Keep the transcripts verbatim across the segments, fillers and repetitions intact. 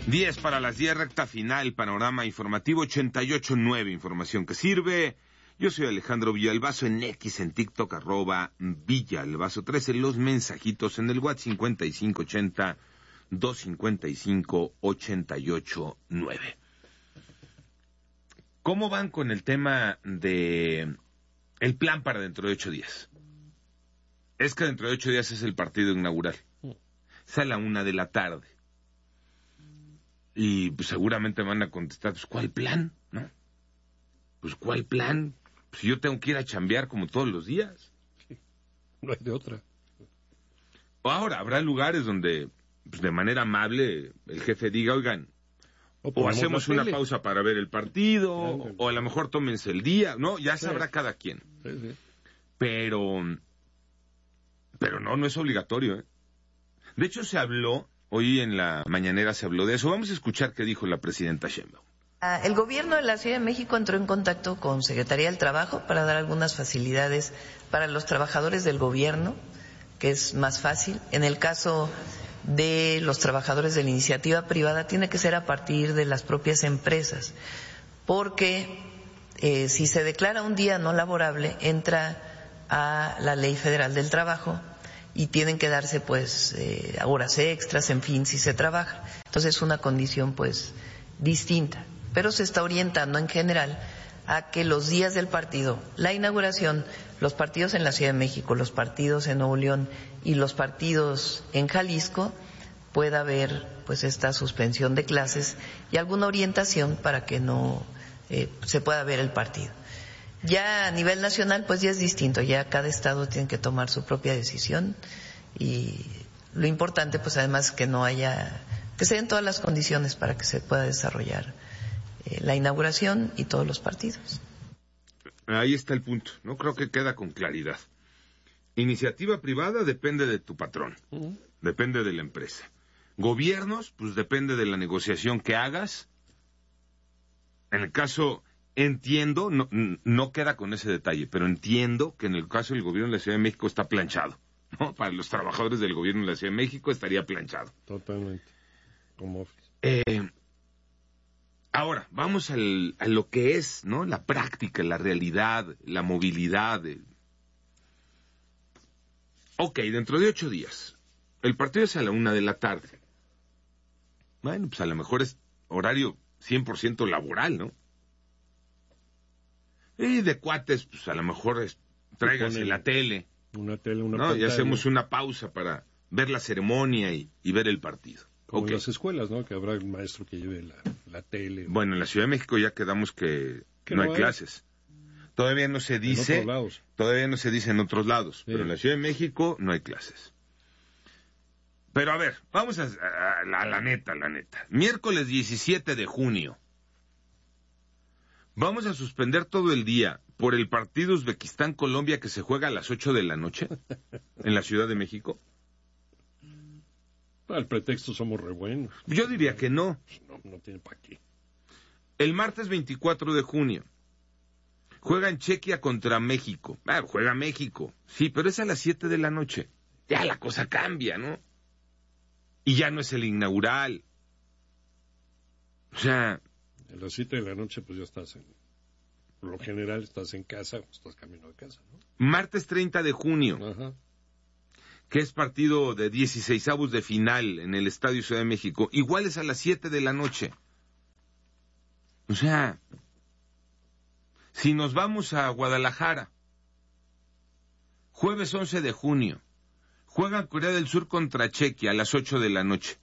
diez para las diez, recta final, panorama informativo ochenta y ocho punto nueve, información que sirve. Yo soy Alejandro Villalbazo, en X, en TikTok, arroba Villalbazo trece, los mensajitos en el WhatsApp cincuenta y cinco ochenta, doscientos cincuenta y cinco, ochenta y ocho nueve. ¿Cómo van con el tema de el plan para dentro de ocho días? Es que dentro de ocho días es el partido inaugural. Es a la una de la tarde. Y pues, seguramente van a contestar, pues, ¿cuál plan? ¿No? Pues, ¿cuál plan? Pues yo tengo que ir a chambear como todos los días. Sí, no hay de otra. Ahora, habrá lugares donde, pues, de manera amable, el jefe diga, oigan, o, o hacemos una pausa para ver el partido, sí, o a lo mejor tómense el día, ¿no? Ya sabrá sí. cada quien. Sí, sí. Pero, pero no, no es obligatorio, ¿eh? De hecho, se habló, hoy en la mañanera se habló de eso. Vamos a escuchar qué dijo la presidenta Sheinbaum. El gobierno de la Ciudad de México entró en contacto con Secretaría del Trabajo para dar algunas facilidades para los trabajadores del gobierno, que es más fácil. En el caso de los trabajadores de la iniciativa privada, tiene que ser a partir de las propias empresas, porque eh, si se declara un día no laborable, entra a la Ley Federal del Trabajo y tienen que darse pues eh, horas extras, en fin, si se trabaja. Entonces es una condición pues distinta. Pero se está orientando en general a que los días del partido, la inauguración, los partidos en la Ciudad de México, los partidos en Nuevo León y los partidos en Jalisco, pueda haber pues esta suspensión de clases y alguna orientación para que no eh, se pueda ver el partido. Ya a nivel nacional pues ya es distinto, ya cada estado tiene que tomar su propia decisión y lo importante pues además es que no haya, que se den todas las condiciones para que se pueda desarrollar la inauguración y todos los partidos. Ahí está el punto, ¿no? Creo que queda con claridad. Iniciativa privada depende de tu patrón, uh-huh. depende de la empresa. Gobiernos, pues depende de la negociación que hagas. En el caso, entiendo, no, no queda con ese detalle, pero entiendo que en el caso del gobierno de la Ciudad de México está planchado, ¿no? Para los trabajadores del gobierno de la Ciudad de México estaría planchado. Totalmente. Como office. Eh... Ahora, vamos al, a lo que es, ¿no? La práctica, la realidad, la movilidad. El... Ok, dentro de ocho días. El partido es a la una de la tarde. Bueno, pues a lo mejor es horario cien por ciento laboral, ¿no? Y de cuates, pues a lo mejor es, tráiganse la tele. Una tele, una ¿no? pantalla. Y hacemos una pausa para ver la ceremonia y, y ver el partido. Como okay. en las escuelas, ¿no? Que habrá un maestro que lleve la, la tele. Bueno, en la Ciudad de México ya quedamos que, que no, no hay, hay clases. Todavía no se dice. En otros lados. Todavía no se dice en otros lados. Sí. Pero en la Ciudad de México no hay clases. Pero a ver, vamos a, a, a, la, a la neta, la neta. Miércoles diecisiete de junio. Vamos a suspender todo el día por el partido Uzbekistán-Colombia que se juega a las ocho de la noche en la Ciudad de México. Al pretexto somos re buenos. Yo diría que no. No, no tiene para qué. El martes veinticuatro de junio. Juegan Chequia contra México. Ah, juega México. Sí, pero es a las siete de la noche. Ya la cosa cambia, ¿no? Y ya no es el inaugural. O sea... A las siete de la noche pues ya estás en... Por lo general estás en casa o estás camino de casa, ¿no? Martes treinta de junio. Ajá. Que es partido de dieciseisavos de final en el Estadio Ciudad de México, igual es a las siete de la noche. O sea, si nos vamos a Guadalajara, jueves once de junio, juega Corea del Sur contra Chequia a las ocho de la noche.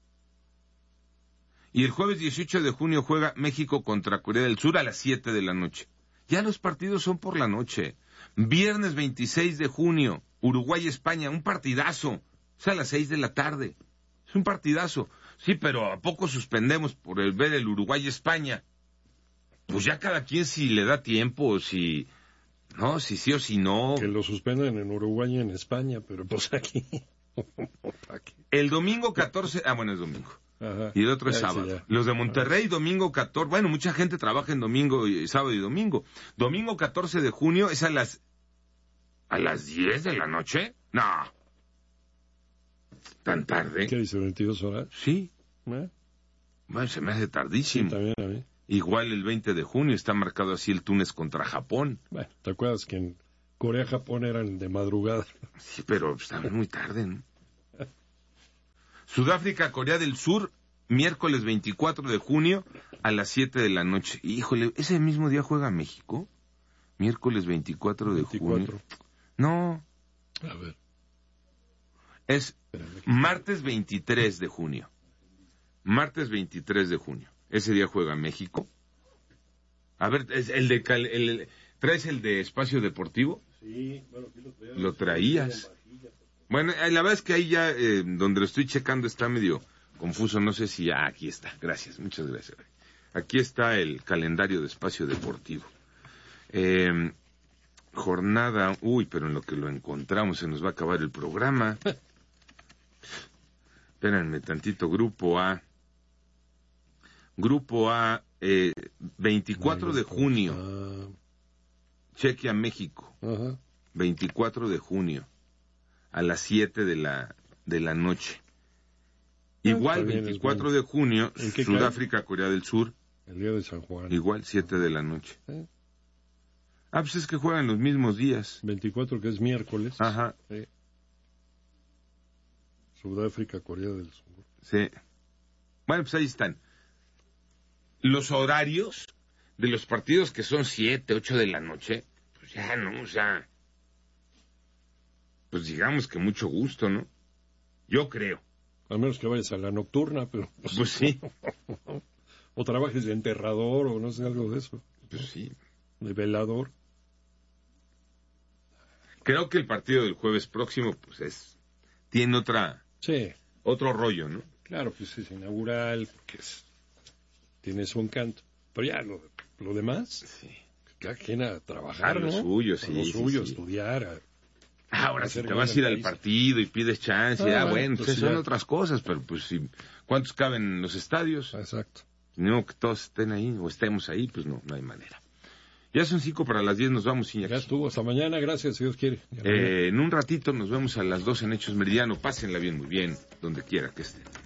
Y el jueves dieciocho de junio juega México contra Corea del Sur a las siete de la noche. Ya los partidos son por la noche. Viernes veintiséis de junio, Uruguay-España, un partidazo. Es a las seis de la tarde. Es un partidazo. Sí, pero ¿a poco suspendemos por el ver el Uruguay-España? Pues ya cada quien si le da tiempo, si... No, si sí o si no. Que lo suspendan en Uruguay y en España, pero pues aquí... aquí. El domingo catorce... Ah, bueno, es domingo. Ajá. Y el otro es Ya, sábado. sí, ya. Los de Monterrey, domingo catorce... Bueno, mucha gente trabaja en domingo, y sábado y domingo. Domingo catorce de junio es a las... ¿A las diez de la noche? No. ¿Tan tarde? ¿Qué dice, veintidós horas? Sí. ¿Eh? Bueno, se me hace tardísimo. Sí, también a mí. Igual el veinte de junio está marcado así el Túnez contra Japón. Bueno, ¿te acuerdas que en Corea-Japón eran de madrugada? Sí, pero estaba muy tarde, ¿no? Sudáfrica, Corea del Sur, miércoles veinticuatro de junio a las siete de la noche. Híjole, ¿ese mismo día juega México? Miércoles veinticuatro de junio. No. A ver. Es martes veintitrés de junio. Martes veintitrés de junio. Ese día juega México. A ver, ¿es el de cal, el, ¿traes el de Espacio Deportivo? Sí, bueno, aquí lo traías. Lo traías. Bueno, la verdad es que ahí ya, eh, donde lo estoy checando, está medio confuso. No sé si... Ah, aquí está. Gracias, muchas gracias. Aquí está el calendario de Espacio Deportivo. Eh, jornada... Uy, pero en lo que lo encontramos se nos va a acabar el programa. Espérenme tantito. Grupo A. Grupo A, eh, veinticuatro de junio. Chequia, México. Ajá. veinticuatro de junio. A las siete de la, de la noche. Igual, veinticuatro de junio, Sudáfrica, Corea del Sur. El día de San Juan. Igual, siete de la noche. ¿Eh? Ah, pues es que juegan los mismos días. veinticuatro, que es miércoles. Ajá. Sí. Sudáfrica, Corea del Sur. Sí. Bueno, pues ahí están. Los horarios de los partidos que son siete, ocho de la noche, pues ya no, o sea, pues digamos que mucho gusto, ¿no? Yo creo. A menos que vayas a la nocturna, pero... Pues sí. O trabajes de enterrador, o no sé, algo de eso. Pues sí. De velador. Creo que el partido del jueves próximo, pues es... Tiene otra... Sí. Otro rollo, ¿no? Claro, pues es inaugural, porque es... Tiene su encanto. Pero ya, lo, lo demás... Sí. Cada quien a trabajar, a lo ¿no? suyo, sí. A lo suyo, sí, sí. estudiar. A... Ahora, si te vas a ir al partido y pides chance, ah, ah bueno, pues, pues son ya. Otras cosas, pero pues si, ¿cuántos caben en los estadios? Exacto. No, que todos estén ahí o estemos ahí, pues no, no hay manera. Ya son cinco para las diez, nos vamos, Iñaki. Ya estuvo, hasta mañana, gracias, si Dios quiere. Eh, en un ratito nos vemos a las dos en Hechos Meridiano, pásenla bien, muy bien, donde quiera que estén.